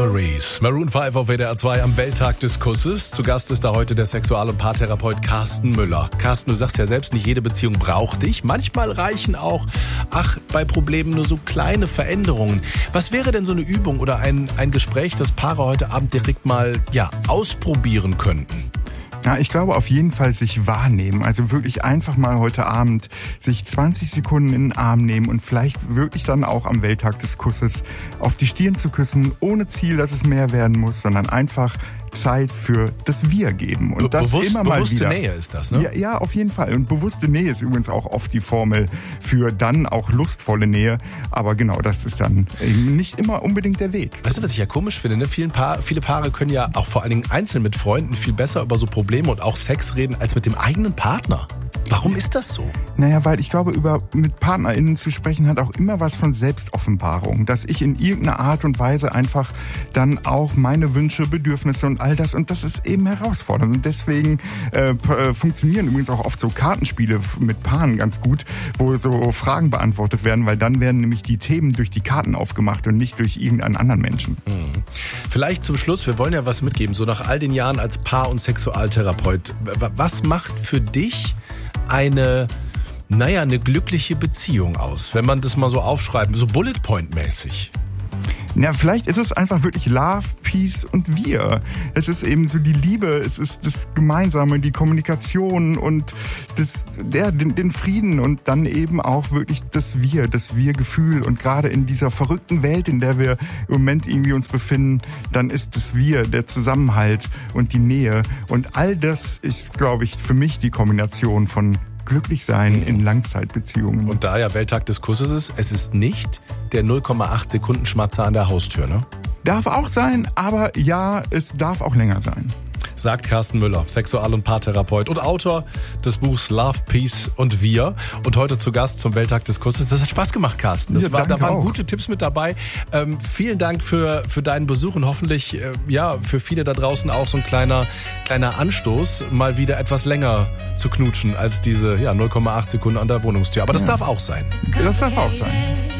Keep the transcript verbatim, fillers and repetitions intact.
Memories. Maroon fünf auf W D R zwei am Welttag des Kusses. Zu Gast ist da heute der Sexual- und Paartherapeut Carsten Müller. Carsten, du sagst ja selbst, nicht jede Beziehung braucht dich. Manchmal reichen auch, ach, bei Problemen nur so kleine Veränderungen. Was wäre denn so eine Übung oder ein, ein Gespräch, das Paare heute Abend direkt mal ja, ausprobieren könnten? Na, ich glaube auf jeden Fall sich wahrnehmen. Also wirklich einfach mal heute Abend sich zwanzig Sekunden in den Arm nehmen und vielleicht wirklich dann auch am Welttag des Kusses auf die Stirn zu küssen, ohne Ziel, dass es mehr werden muss, sondern einfach Zeit für das Wir geben. Und das Bewusst, immer mal bewusste wieder. Nähe ist das, ne? Ja, ja, auf jeden Fall. Und bewusste Nähe ist übrigens auch oft die Formel für dann auch lustvolle Nähe. Aber genau, das ist dann eben nicht immer unbedingt der Weg. Weißt du, was ich ja komisch finde? Ne? Vielen Paar, viele Paare können ja auch vor allen Dingen einzeln mit Freunden viel besser über so Probleme und auch Sex reden als mit dem eigenen Partner. Warum ist das so? Naja, weil ich glaube, über mit PartnerInnen zu sprechen hat auch immer was von Selbstoffenbarung. Dass ich in irgendeiner Art und Weise einfach dann auch meine Wünsche, Bedürfnisse und all das, und das ist eben herausfordernd. Und deswegen äh, p- funktionieren übrigens auch oft so Kartenspiele mit Paaren ganz gut, wo so Fragen beantwortet werden, weil dann werden nämlich die Themen durch die Karten aufgemacht und nicht durch irgendeinen anderen Menschen. Mhm. Vielleicht zum Schluss, wir wollen ja was mitgeben, so nach all den Jahren als Paar- und Sexualtherapeut. Was macht für dich eine, naja, eine glückliche Beziehung aus, wenn man das mal so aufschreibt, so Bullet-Point-mäßig? Ja, vielleicht ist es einfach wirklich Love, Peace und Wir. Es ist eben so die Liebe, es ist das Gemeinsame, die Kommunikation und das, der, den, den Frieden und dann eben auch wirklich das Wir, das Wir-Gefühl. Und gerade in dieser verrückten Welt, in der wir im Moment irgendwie uns befinden, dann ist das Wir, der Zusammenhalt und die Nähe. Und all das ist, glaube ich, für mich die Kombination von glücklich sein in Langzeitbeziehungen. Und da ja Welttag des Kusses ist, es ist nicht der null Komma acht Sekunden Schmatzer an der Haustür, ne? Darf auch sein, aber ja, es darf auch länger sein. Sagt Carsten Müller, Sexual- und Paartherapeut und Autor des Buchs Love, Peace und Wir. Und heute zu Gast zum Welttag des Kusses. Das hat Spaß gemacht, Carsten. Das Ja, war, da waren auch. gute Tipps mit dabei. Ähm, vielen Dank für, für deinen Besuch und hoffentlich äh, ja für viele da draußen auch so ein kleiner, kleiner Anstoß, mal wieder etwas länger zu knutschen als diese ja, null Komma acht Sekunden an der Wohnungstür. Aber das Ja. darf auch sein. Das darf auch sein.